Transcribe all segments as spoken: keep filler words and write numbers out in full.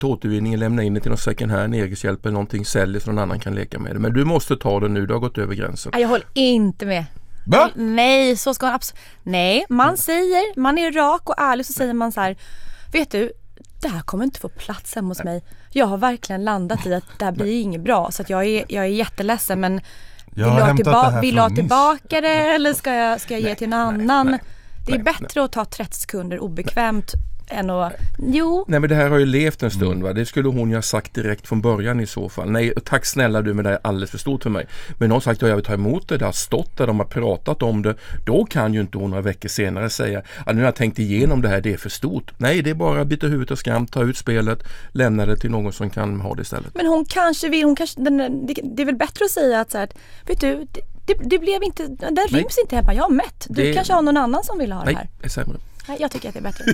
till återvinningen, lämna in det till någon second hand, Erikshjälp eller någonting, säljer så någon annan kan leka med det. Men du måste ta det nu, du har gått över gränsen. Jag håller inte med. Va? Nej, så ska man absolut... Nej, man säger, man är rak och ärlig, så säger man så här: vet du, det här kommer inte få plats hemma hos mig. Jag har verkligen landat i att det här blir inget bra, så att jag är, jag är jätteledsen, men Jag vill har jag, hämtat tillba- det här vill från jag tillbaka det eller ska jag, ska jag ge till en annan? nej, det är nej, bättre att ta trettio sekunder obekvämt än att... Jo. Nej, men det här har ju levt en stund, va? Det skulle hon ju ha sagt direkt från början i så fall. Nej, tack snälla du, men det är alldeles för stort för mig. Men hon har sagt att jag vill ta emot det, det har stått där, de har pratat om det. Då kan ju inte hon några veckor senare säga att nu har jag tänkt igenom det här, det är för stort. Nej, det är bara att byta huvudet och skam, ta ut spelet, lämna det till någon som kan ha det istället. Men hon kanske vill, hon kanske, den, det, det är väl bättre att säga att så här, vet du, det, det, det blev inte, det ryms inte hemma, jag har mätt. Du Det- kanske har någon annan som vill ha Nej, det här. det är sämre. Nej, jag tycker att det är bättre.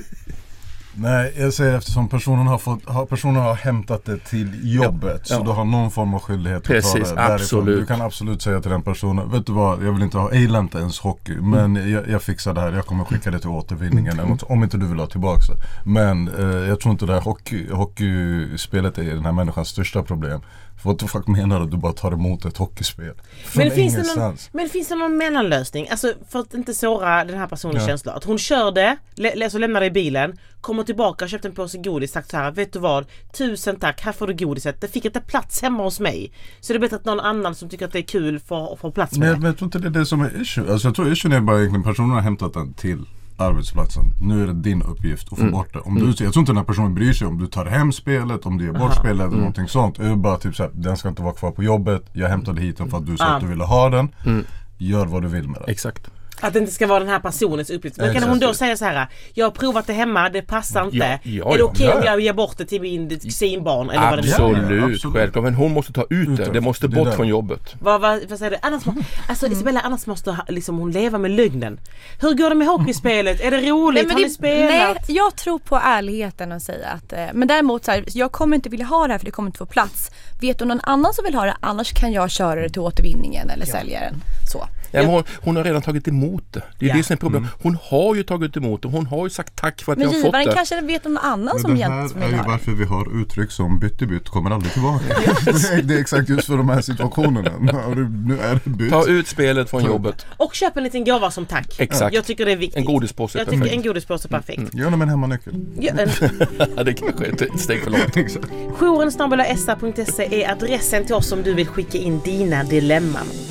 Nej, jag säger eftersom personen har, fått, har, personen har hämtat det till jobbet, Ja. så du har någon form av skyldighet Precis, att ta det därifrån. absolut. Du kan absolut säga till den personen, vet du vad, jag vill inte ha, jag gillar inte ens hockey, men jag, jag fixar det här, jag kommer skicka det till återvinningen, eller något, om inte du vill ha tillbaka det. Men eh, jag tror inte det här hockey, hockeyspelet är den här människans största problem. För vad fuck menar du att du bara tar emot ett hockeyspel? Från Men finns, det någon, ingenstans. men finns det någon mellanlösning? Alltså för att inte såra den här personens Ja. känslor. Att hon körde, lä- alltså lämnade i bilen, kommer tillbaka, köpte en påse godis, sagt så här: vet du vad, tusen tack, här får du godiset. Det fick inte plats hemma hos mig. Så det är bättre att någon annan som tycker att det är kul får, får plats med Men det. jag, men jag tror inte det är det som är issue. Alltså jag tror issue är bara egentligen personen har hämtat den till arbetsplatsen. Nu är det din uppgift att få Mm. bort det. Om du, jag tror inte den här personen bryr sig om du tar hem spelet, om du ger bort Aha. spelet eller Mm. någonting sånt. Det är bara typ såhär, den ska inte vara kvar på jobbet. Jag hämtade hit den för att du sa Ah. att du ville ha den. Mm. Gör vad du vill med det. Exakt. Att det inte ska vara den här personens uppgift. Men kan Exakt. hon då säga så här: jag har provat det hemma, det passar inte. Ja, ja, är det ja. okej om Ja. jag ger bort det till min kusinbarn eller vad det nu är? Absolut, Ja, absolut. självklart. Men hon måste ta ut det. Ut Det måste det bort där. från jobbet. Vad, vad, vad säger du? Annars må, alltså Isabella, annars måste ha- liksom, hon leva med lögnen. Hur går det med hockeyspelet? Är det roligt? Har ni spelat? nej, jag tror på ärligheten och säga att, eh, men däremot så här, jag kommer inte vilja ha det här för det kommer inte få plats. Vet du någon annan som vill ha det, annars kan jag köra det till återvinningen eller sälja den. Så. Ja, men hon, hon har redan tagit emot det. Det är Ja. det som är problem. Hon har ju tagit emot det. Hon har ju sagt tack för att Men jag har fått givaren det. kanske vet om någon annan Men som det egentligen här är vill ju ha det. varför vi har uttryck som bytt i bytt kommer aldrig tillbaka. det, är, det är exakt just för de här situationerna. Nu är det bytt. Ta ut spelet från jobbet. Och köp en liten gåva som tack. Exakt. Jag tycker det är viktigt. En godispåse är Jag tycker perfekt. en godispåse är perfekt. Gör det med en hemmanyckel. Ja, en, Ja, det kanske är ett steg för långt. Exakt. jouren snabel-a s a punkt se är adressen till oss om du vill skicka in dina dilemman.